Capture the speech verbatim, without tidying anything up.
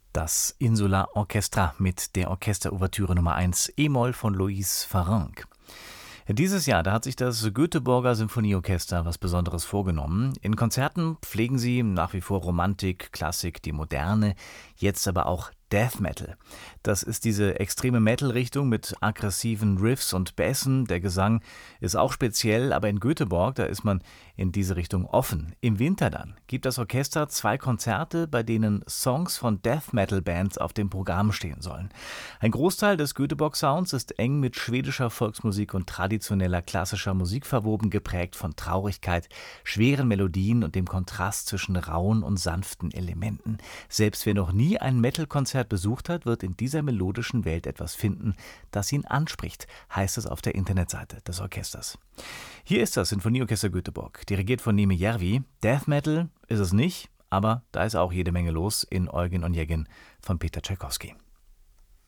Das Insula Orchestra mit der Orchesterouvertüre Nummer eins E-Moll von Louise Farrenc. Dieses Jahr, da hat sich das Göteborger Symphonieorchester was Besonderes vorgenommen. In Konzerten pflegen sie nach wie vor Romantik, Klassik, die Moderne, jetzt aber auch Death Metal. Das ist diese extreme Metal-Richtung mit aggressiven Riffs und Bässen. Der Gesang ist auch speziell, aber in Göteborg, da ist man in diese Richtung offen. Im Winter dann gibt das Orchester zwei Konzerte, bei denen Songs von Death Metal Bands auf dem Programm stehen sollen. Ein Großteil des Göteborg-Sounds ist eng mit schwedischer Volksmusik und traditioneller klassischer Musik verwoben, geprägt von Traurigkeit, schweren Melodien und dem Kontrast zwischen rauen und sanften Elementen. Selbst wer noch nie ein Metal-Konzert besucht hat, wird in dieser melodischen Welt etwas finden, das ihn anspricht, heißt es auf der Internetseite des Orchesters. Hier ist das Sinfonieorchester Göteborg, dirigiert von Niemi Järvi. Death Metal ist es nicht, aber da ist auch jede Menge los in Eugen Onegin von Peter Tschaikowski.